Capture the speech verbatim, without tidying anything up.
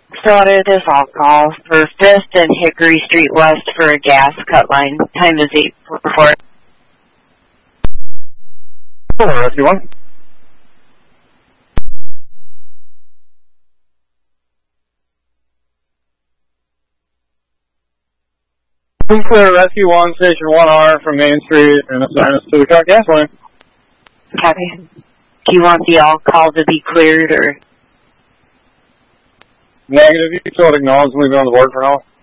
Slaughter, this all call for Fifth and Hickory Street West for a gas cut line. Time is eight four. Hello, Rescue one. Clear Rescue one, Station one R from Main Street and assign us to the car gas line. Copy. Do you want the all call to be cleared or? Negative, you can still acknowledge and leave it on the board for now.